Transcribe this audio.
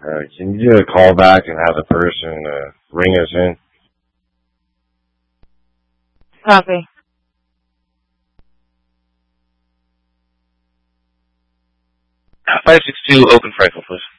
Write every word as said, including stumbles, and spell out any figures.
Uh, can you do a call back and have the person uh, ring us in? Copy. five six two, open Franklin, please.